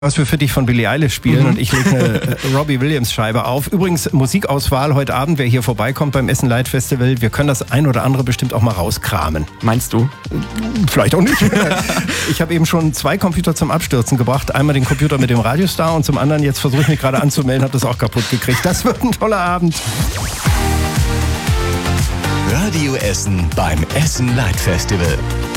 was wir für dich von Billie Eilish spielen und ich lege eine Robbie Williams Scheibe auf. Übrigens, Musikauswahl heute Abend, wer hier vorbeikommt beim Essen Light Festival, wir können das ein oder andere bestimmt auch mal rauskramen. Meinst du? Vielleicht auch nicht. Ich habe eben schon 2 Computer zum Abstürzen gebracht. Einmal den Computer mit dem Radiostar und zum anderen, jetzt versuche ich mich gerade anzumelden, habe das auch kaputt gekriegt. Das wird ein toller Abend. Radio Essen beim Essen Light Festival.